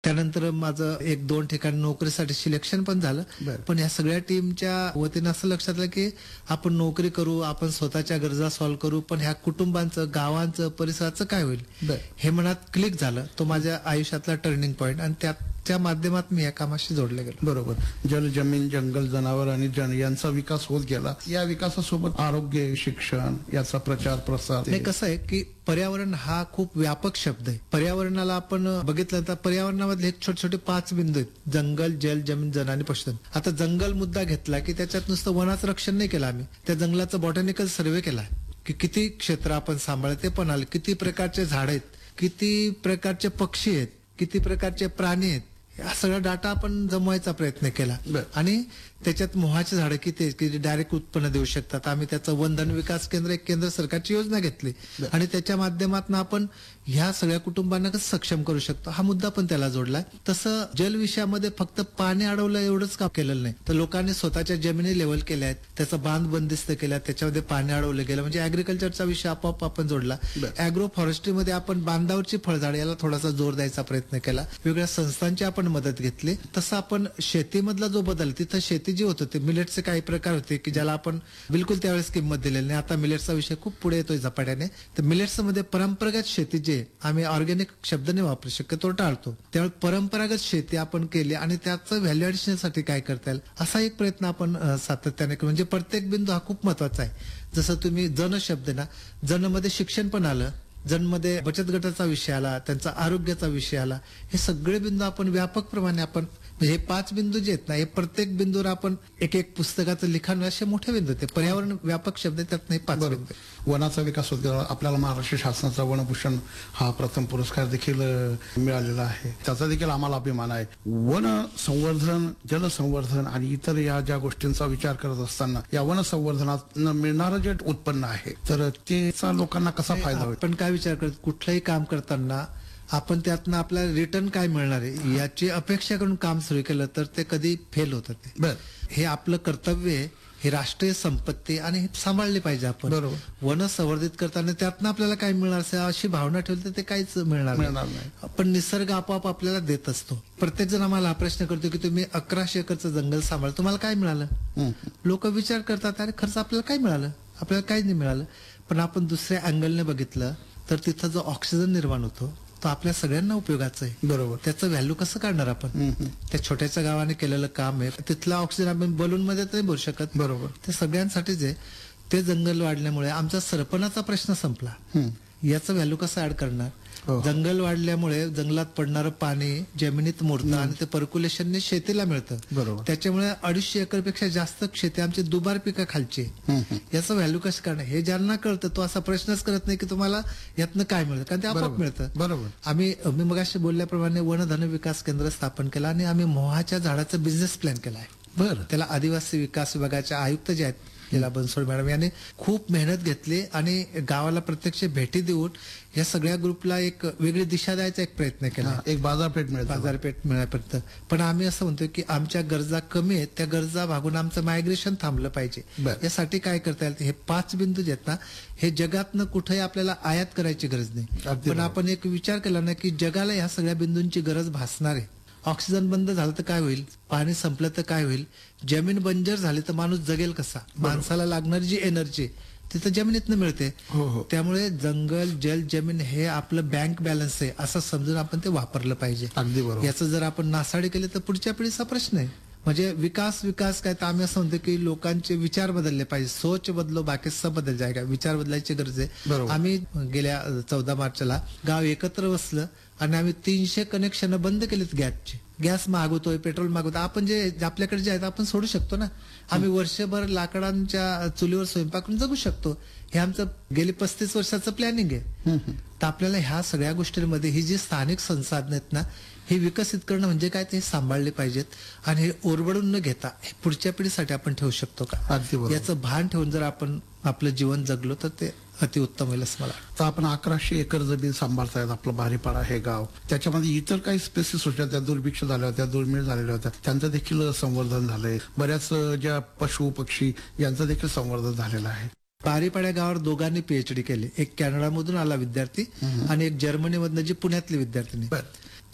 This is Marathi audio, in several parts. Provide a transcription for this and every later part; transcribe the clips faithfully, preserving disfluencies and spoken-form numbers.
त्यानंतर माझं एक दोन ठिकाणी नोकरीसाठी सिलेक्शन पण झालं. पण या सगळ्या टीमच्या वतीनं असं लक्षात आलं की आपण नोकरी करू, आपण स्वतःच्या गरजा सॉल्व्ह करू, पण ह्या कुटुंबांचं, गावांचं, परिसराचं काय होईल हे मनात क्लिक झालं. तो माझ्या आयुष्यातला टर्निंग पॉईंट आणि त्याच्या माध्यमात मी या कामाशी जोडले गेलो. बरोबर. जल, जमीन, जंगल, जनावर आणि जन यांचा विकास होत गेला. या विकासासोबत आरोग्य, शिक्षण याचा प्रचार प्रसार. नाही, कसं आहे की पर्यावरण हा खूप व्यापक शब्द आहे. पर्यावरणाला आपण बघितलं तर पर्यावरणामधले एक छोटे छोटे पाच बिंदू आहेत: जंगल, जल, जमीन, जन आणि पशुधन. आता जंगल मुद्दा घेतला की त्याच्यात नुसतं वनाचं रक्षण नाही केलं आम्ही, त्या जंगलाचा बॉटॅनिकल सर्वे केला की किती क्षेत्र आपण सांभाळ, ते पण आलं, किती प्रकारचे झाड आहेत, किती प्रकारचे पक्षी आहेत, किती प्रकारचे प्राणी आहेत, हा सगळा डाटा आपण जमवायचा प्रयत्न केला. आणि त्याच्यात मोहाची झाडं किती आहेत की डायरेक्ट उत्पन्न देऊ शकतात. आम्ही त्याचं वनधन विकास केंद्र, एक केंद्र सरकारची योजना घेतली आणि त्याच्या माध्यमातून आपण ह्या सगळ्या कुटुंबांना कसं सक्षम करू शकतो हा मुद्दा पण त्याला जोडलाय. तसं जल विषयामध्ये फक्त पाणी अडवलं एवढंच काम केलेलं नाही, तर लोकांनी स्वतःच्या जमिनी लेवल केल्या आहेत, त्याचा बांध बंदिस्त केला, त्याच्यामध्ये पाणी अडवलं गेलं, म्हणजे अॅग्रिकल्चरचा विषय आपोआप आपण जोडला. अॅग्रो फॉरेस्ट्रीमध्ये आपण बांधावरची फळझाड याला थोडासा जोर द्यायचा प्रयत्न केला, वेगळ्या संस्थांची आपण मदत घेतली. तसं आपण शेतीमधला जो बदल, तिथं शेती जी होत होते, मिलेटचे काही प्रकार होते की ज्याला आपण बिलकुल त्यावेळेस किंमत दिलेली नाही. आता मिलेटचा विषय खूप पुढे येतोय झपाट्याने. तर मिलेट्स मध्ये परंपरागत शेती, जे आम्ही ऑर्गॅनिक शब्द नाही वापरू शक्यतो टाळतो, त्यामुळे परंपरागत शेती आपण केली आणि त्याचं व्हॅल्यू ऍडिशन साठी काय करता येईल असा एक प्रयत्न आपण सातत्याने केला. म्हणजे प्रत्येक बिंदू हा खूप महत्वाचा आहे. जसं तुम्ही जन शब्द ना, जन मध्ये शिक्षण पण आलं, जनमध्ये बचत गटाचा विषय आला, त्यांचा आरोग्याचा विषय आला. हे सगळे बिंदू आपण व्यापक प्रमाणे आपण, हे पाच बिंदू जे आहेत ना, हे प्रत्येक बिंदूवर आपण एक एक पुस्तकाचं लिखाण, असे मोठे बिंदू ते पर्यावरण व्यापक शब्द आहे, त्यात नाही पाच बिंदू. वनाचा विकास होत गेला. आपल्याला महाराष्ट्र शासनाचा वनभूषण हा प्रथम पुरस्कार देखील मिळालेला आहे, त्याचा देखील आम्हाला अभिमान आहे. वन संवर्धन, जल संवर्धन आणि इतर या ज्या गोष्टींचा विचार करत असताना या वन संवर्धनात मिळणारं जे उत्पन्न आहे, तर त्याचा लोकांना कसा फायदा होईल? आपण काय विचार करतो, कुठलंही काम करताना आपण त्यातनं आपल्याला रिटर्न काय मिळणार आहे याची अपेक्षा करून काम सुरू केलं तर ते कधी फेल होतं. ते बर, हे आपलं कर्तव्य आहे, ही राष्ट्रीय संपत्ती आणि हे सांभाळली पाहिजे आपण. बरोबर. वन संवर्धित करताना त्यातनं आपल्याला काय मिळणार अशी भावना ठेवली तर ते काहीच मिळणार नाही. पण निसर्ग आपोआप आपल्याला देत असतो. प्रत्येक जण आम्हाला हा प्रश्न करतो की तुम्ही अकराशे एकरचं जंगल सांभाळ, तुम्हाला काय मिळालं? लोक विचार करतात, अरे खर्च आपल्याला काय मिळालं? आपल्याला काही नाही मिळालं. पण आपण दुसऱ्या अँगलने बघितलं तर तिथं जो ऑक्सिजन निर्माण होतो तो आपल्या सगळ्यांना उपयोगाचं आहे. बरोबर. त्याचं व्हॅल्यू कसं काढणार आपण? त्या छोट्याच्या गावाने केलेलं काम आहे, तिथला ऑक्सिजन आपण बलून मध्ये नाही भरू शकत. बरोबर. ते सगळ्यांसाठीच आहे. ते जंगल वाढल्यामुळे आमचा सरपणाचा प्रश्न संपला. याचं व्हॅल्यू कसं ऍड करणार? जंगल वाढल्यामुळे जंगलात पडणारं पाणी जमिनीत मुरतं आणि ते पर्क्युलेशनने शेतीला मिळतं. बरोबर. त्याच्यामुळे अडीचशे एकर पेक्षा जास्त शेती आमची दुबार पिकं खालची. याचं व्हॅल्यू कसं करणार हे ज्यांना कळतं तो असा प्रश्नच करत नाही की तुम्हाला यातनं काय मिळतं, कारण ते आपोआप मिळतं. बरोबर. आम्ही मी मगाशी बोलल्याप्रमाणे वनधन विकास केंद्र स्थापन केलं आणि आम्ही मोहाच्या झाडाचा बिझनेस प्लॅन केला आहे. बरं. त्याला आदिवासी विकास विभागाच्या आयुक्त जे आहेत लीला बनसोड मॅडम यांनी खूप मेहनत घेतली आणि गावाला प्रत्यक्ष भेटी देऊन या सगळ्या ग्रुपला एक वेगळी दिशा द्यायचा एक प्रयत्न केला. एक बाजारपेठ मिळत बाजारपेठ मिळापर्यंत. पण आम्ही असं म्हणतो की आमच्या गरजा कमी आहेत, त्या गरजा भागून आमचं मायग्रेशन थांबलं पाहिजे. यासाठी काय करता येईल? हे पाच बिंदू जे आहेत ना, हे जगातनं कुठेही आपल्याला आयात करायची गरज नाही. पण आपण एक विचार केला ना की जगाला ह्या सगळ्या बिंदूंची गरज भासणार आहे. ऑक्सिजन बंद झालं तर काय होईल? पाणी संपलं तर काय होईल? जमीन बंजर झाली तर माणूस जगेल कसा? माणसाला लागणारी जी एनर्जी तिथं जमिनीतनं मिळते. त्यामुळे जंगल, जल, जमीन हे आपलं बँक बॅलन्स आहे असं समजून आपण ते वापरलं पाहिजे. याचं जर आपण नासाडी केली तर पुढच्या पिढीचा प्रश्न आहे. म्हणजे विकास विकास काय तर आम्ही असं म्हणतो की लोकांचे विचार बदलले पाहिजे. सोच बदलो बाकी सब बदल जायगा. विचार बदलायची गरज आहे. आम्ही गेल्या चौदा मार्चला गाव एकत्र बसलं आणि आम्ही तीनशे कनेक्शन बंद केलेत गॅसचे. Gas मागवतोय, petrol मागवतोय. आपण जे आपल्याकडे जे आहेत आपण सोडू शकतो ना. आम्ही वर्षभर लाकडांच्या चुलीवर स्वयंपाक करून जगू शकतो. हे आमचं गेली पस्तीस वर्षाचं प्लॅनिंग आहे. तर आपल्याला ह्या सगळ्या गोष्टींमध्ये ही जी स्थानिक संसाधनं आहेत ना, हे विकसित करणं म्हणजे काय ते सांभाळले पाहिजेत आणि हे ओरबडून न घेता हे पुढच्या पिढीसाठी आपण ठेवू शकतो का, याचं भान ठेवून जर आपण आपलं जीवन जगलो तर ते अतिउत्तम होईल असं मला. तर आपण अकराशे एकर जमीन सांभाळतायत, आपलं बारीपाडा हे गाव, त्याच्यामध्ये इतर काही स्पेसिस होत्या त्या दुर्भिक्ष झाल्या होत्या, दुर्मिळ झालेल्या होत्या, त्यांचं देखील संवर्धन झालंय. बऱ्याच ज्या पशु पक्षी यांचं देखील संवर्धन झालेलं आहे. बारीपाड्या गावावर दोघांनी पीएचडी केली. एक कॅनडामधून आला विद्यार्थी आणि एक जर्मनीमधनं जी पुण्यातली विद्यार्थिनी.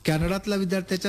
कॅनडातल्या विद्यार्थ्याच्या